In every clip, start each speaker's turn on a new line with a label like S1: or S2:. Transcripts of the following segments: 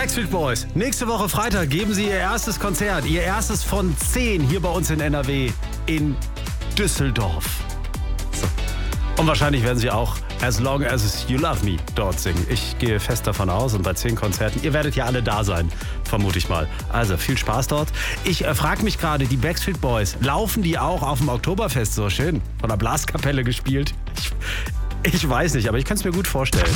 S1: Backstreet Boys. Nächste Woche Freitag geben sie ihr erstes Konzert, ihr erstes von 10 hier bei uns in NRW in Düsseldorf. So. Und wahrscheinlich werden sie auch As Long As You Love Me dort singen. Ich gehe fest davon aus und bei 10 Konzerten, ihr werdet ja alle da sein, vermute ich mal. Also viel Spaß dort. Ich frage mich gerade, die Backstreet Boys, laufen die auch auf dem Oktoberfest so schön? Von der Blaskapelle gespielt? Ich weiß nicht, aber ich kann es mir gut vorstellen.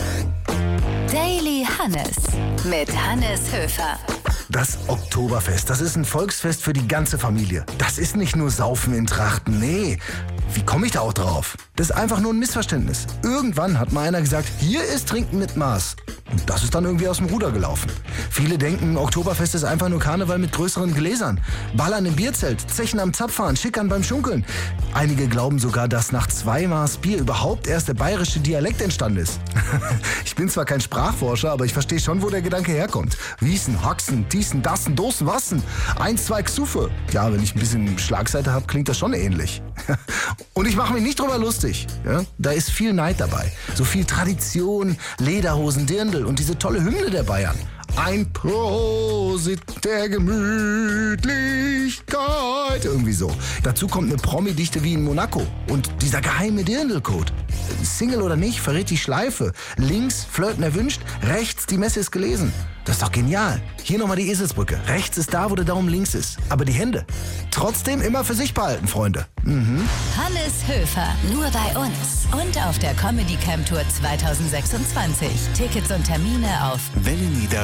S2: Daily Hannes mit Hannes Höfer.
S3: Das Oktoberfest, das ist ein Volksfest für die ganze Familie. Das ist nicht nur Saufen in Trachten, nee. Wie komme ich da auch drauf? Das ist einfach nur ein Missverständnis. Irgendwann hat mal einer gesagt, hier ist Trinken mit Maß. Und das ist dann irgendwie aus dem Ruder gelaufen. Viele denken, Oktoberfest ist einfach nur Karneval mit größeren Gläsern. Ballern im Bierzelt, Zechen am Zapfhahn, Schickern beim Schunkeln. Einige glauben sogar, dass nach 2 Maß Bier überhaupt erst der bayerische Dialekt entstanden ist. Ich bin zwar kein Sprachforscher, aber ich verstehe schon, wo der Gedanke herkommt. Wiesen, Haxen, Diesen, Dassen, Dosen, Wassen. 1, 2 Xuffe. Ja, wenn ich ein bisschen Schlagseite habe, klingt das schon ähnlich. Und ich mache mich nicht drüber lustig. Ja? Da ist viel Neid dabei. So viel Tradition, Lederhosen, Dirndl und diese tolle Hymne der Bayern. Ein Prosit der Gemütlichkeit. Irgendwie so. Dazu kommt eine Promi-Dichte wie in Monaco. Und dieser geheime Dirndl-Code. Single oder nicht, verrät die Schleife. Links Flirten erwünscht, rechts die Messe ist gelesen. Das ist doch genial. Hier nochmal die Eselsbrücke. Rechts ist da, wo der Daumen links ist. Aber die Hände trotzdem immer für sich behalten, Freunde.
S2: Hannes Höfer, nur bei uns. Und auf der Comedy Camp Tour 2026. Tickets und Termine auf
S4: Welle Nieder